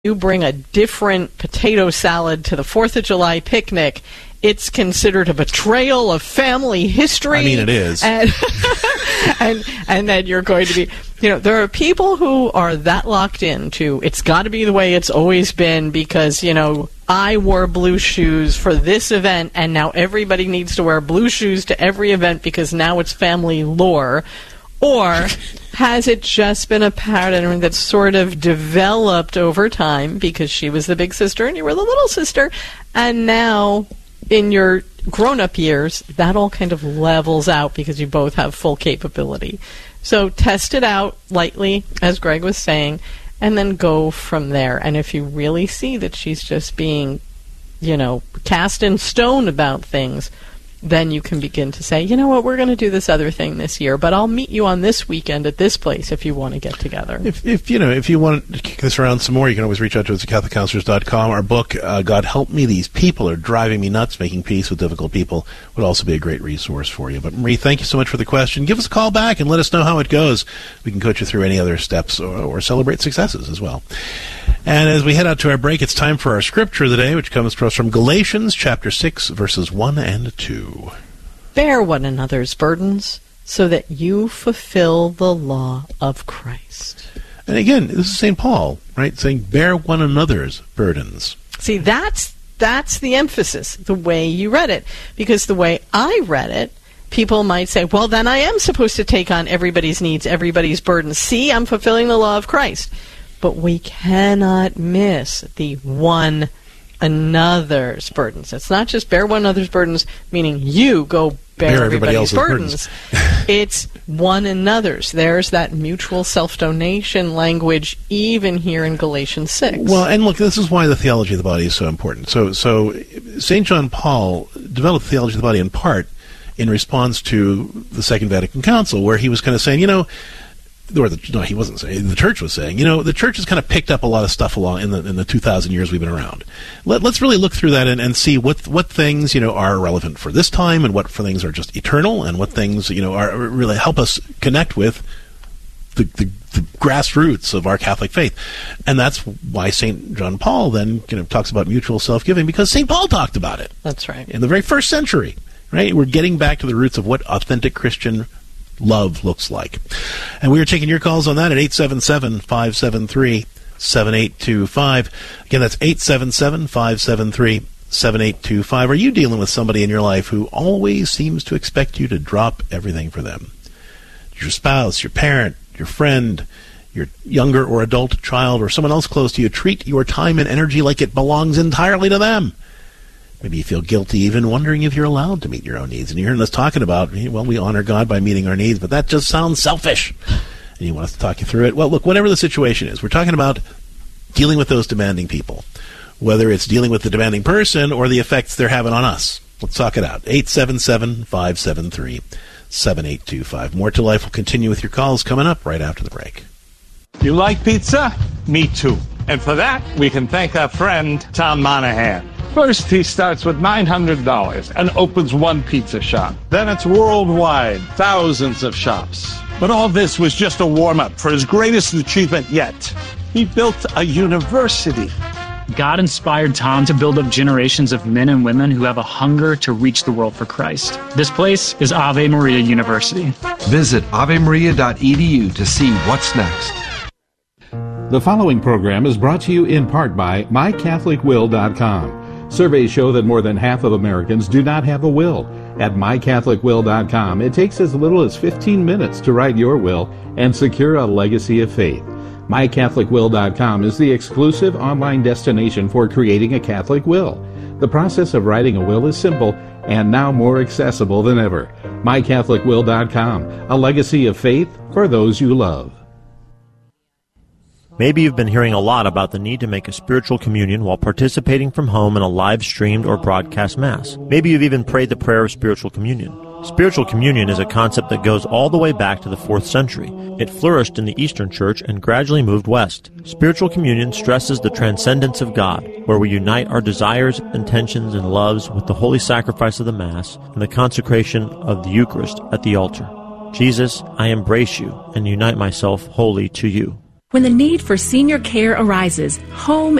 you bring a different potato salad to the 4th of July picnic, it's considered a betrayal of family history. I mean, it is. And, and then you're going to be, there are people who are that locked into, it's got to be the way it's always been because, I wore blue shoes for this event and now everybody needs to wear blue shoes to every event because now it's family lore. Or has it just been a pattern that's sort of developed over time because she was the big sister and you were the little sister, and now in your grown-up years, that all kind of levels out because you both have full capability. So test it out lightly, as Greg was saying, and then go from there. And if you really see that she's just being, cast in stone about things, then you can begin to say, you know what, we're going to do this other thing this year, but I'll meet you on this weekend at this place if you want to get together. If you want to kick this around some more, you can always reach out to us at CatholicCounselors.com. Our book, God Help Me, These People Are Driving Me Nuts, Making Peace with Difficult People, would also be a great resource for you. But Marie, thank you so much for the question. Give us a call back and let us know how it goes. We can coach you through any other steps or celebrate successes as well. And as we head out to our break, it's time for our scripture of the day, which comes to us from Galatians chapter 6, verses 1 and 2. Bear one another's burdens so that you fulfill the law of Christ. And again, this is St. Paul, right, saying bear one another's burdens. See, that's the emphasis, the way you read it. Because the way I read it, people might say, well, then I am supposed to take on everybody's needs, everybody's burdens. See, I'm fulfilling the law of Christ. But we cannot miss the one another's burdens. It's not just bear one another's burdens, meaning you go bear everybody else's burdens. It's one another's. There's that mutual self-donation language even here in Galatians 6. Well, and look, this is why the theology of the body is so important. So St. John Paul developed the theology of the body in part in response to the Second Vatican Council, where he was kind of saying, he wasn't saying, the church was saying, the church has kind of picked up a lot of stuff along in the 2,000 years we've been around. Let's really look through that and see what things, are relevant for this time and what things are just eternal and what things, are really help us connect with the grassroots of our Catholic faith. And that's why St. John Paul then, talks about mutual self-giving, because St. Paul talked about it. That's right. In the very first century, right? We're getting back to the roots of what authentic Christian love looks like. And we are taking your calls on that at 877-573-7825. Again, that's 877-573-7825. Are you dealing with somebody in your life who always seems to expect you to drop everything for them? Your spouse, your parent, your friend, your younger or adult child, or someone else close to you. Treat your time and energy like it belongs entirely to them. Maybe you feel guilty even wondering if you're allowed to meet your own needs. And you're hearing us talking about, well, we honor God by meeting our needs, but that just sounds selfish. And you want us to talk you through it. Well, look, whatever the situation is, we're talking about dealing with those demanding people, whether it's dealing with the demanding person or the effects they're having on us. Let's talk it out. 877-573-7825. More to Life will continue with your calls coming up right after the break. You like pizza? Me too. And for that, we can thank our friend, Tom Monahan. First, he starts with $900 and opens one pizza shop. Then it's worldwide, thousands of shops. But all this was just a warm-up for his greatest achievement yet. He built a university. God inspired Tom to build up generations of men and women who have a hunger to reach the world for Christ. This place is Ave Maria University. Visit avemaria.edu to see what's next. The following program is brought to you in part by MyCatholicWill.com. Surveys show that more than half of Americans do not have a will. At MyCatholicWill.com, it takes as little as 15 minutes to write your will and secure a legacy of faith. MyCatholicWill.com is the exclusive online destination for creating a Catholic will. The process of writing a will is simple and now more accessible than ever. MyCatholicWill.com, a legacy of faith for those you love. Maybe you've been hearing a lot about the need to make a spiritual communion while participating from home in a live-streamed or broadcast Mass. Maybe you've even prayed the prayer of spiritual communion. Spiritual communion is a concept that goes all the way back to the 4th century. It flourished in the Eastern Church and gradually moved west. Spiritual communion stresses the transcendence of God, where we unite our desires, intentions, and loves with the holy sacrifice of the Mass and the consecration of the Eucharist at the altar. Jesus, I embrace you and unite myself wholly to you. When the need for senior care arises, home